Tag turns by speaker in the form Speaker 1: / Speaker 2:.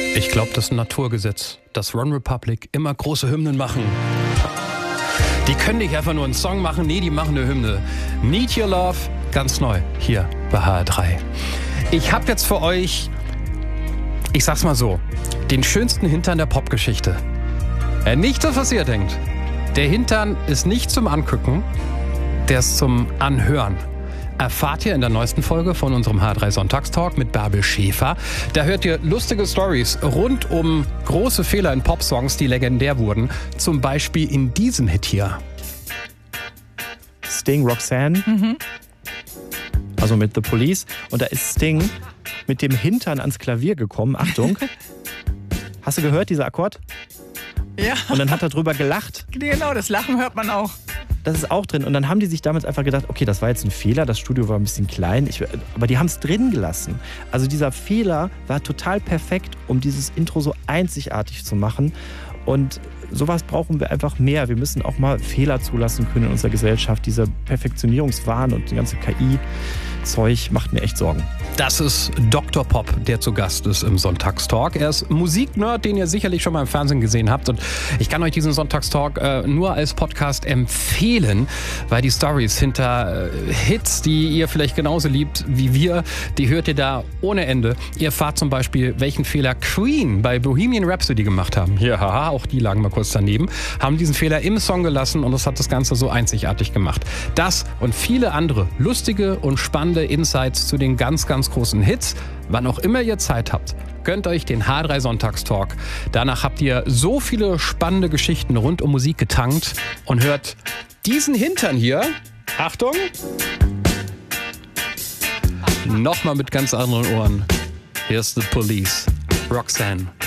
Speaker 1: Ich glaube, das ist ein Naturgesetz, dass One Republic immer große Hymnen machen. Die können nicht einfach nur einen Song machen, nee, die machen eine Hymne. Need Your Love, ganz neu, hier bei HR3. Ich habe jetzt für euch, ich sag's mal so, den schönsten Hintern der Popgeschichte. Nicht das, was ihr denkt. Der Hintern ist nicht zum Angucken, der ist zum Anhören. Erfahrt ihr in der neuesten Folge von unserem HR3 Sonntagstalk mit Bärbel Schäfer. Da hört ihr lustige Stories rund um große Fehler in Popsongs, die legendär wurden. Zum Beispiel in diesem Hit hier.
Speaker 2: Sting, Roxanne, also mit The Police. Und da ist Sting mit dem Hintern ans Klavier gekommen. Achtung. Hast du gehört, dieser Akkord?
Speaker 3: Ja.
Speaker 2: Und dann hat er drüber gelacht.
Speaker 3: Genau, das Lachen hört man auch.
Speaker 2: Das ist auch drin. Und dann haben die sich damals einfach gedacht, okay, das war jetzt ein Fehler, das Studio war ein bisschen klein, aber die haben es drin gelassen. Also dieser Fehler war total perfekt, um dieses Intro so einzigartig zu machen. Und sowas brauchen wir einfach mehr. Wir müssen auch mal Fehler zulassen können in unserer Gesellschaft. Dieser Perfektionierungswahn und die ganze KI-Zeug macht mir echt Sorgen.
Speaker 1: Das ist Dr. Pop, der zu Gast ist im Sonntagstalk. Er ist Musiknerd, den ihr sicherlich schon mal im Fernsehen gesehen habt. Und ich kann euch diesen Sonntagstalk nur als Podcast empfehlen, weil die Stories hinter Hits, die ihr vielleicht genauso liebt wie wir, die hört ihr da ohne Ende. Ihr erfahrt zum Beispiel, welchen Fehler Queen bei Bohemian Rhapsody gemacht haben. Hier, haha, auch die lagen mal kurz daneben. Haben diesen Fehler im Song gelassen und das hat das Ganze so einzigartig gemacht. Das und viele andere lustige und spannende Insights zu den ganz großen Hits. Wann auch immer ihr Zeit habt, gönnt euch den HR3 Sonntagstalk. Danach habt ihr so viele spannende Geschichten rund um Musik getankt und hört diesen Hintern hier. Achtung! Nochmal mit ganz anderen Ohren. Here's The Police. Roxanne.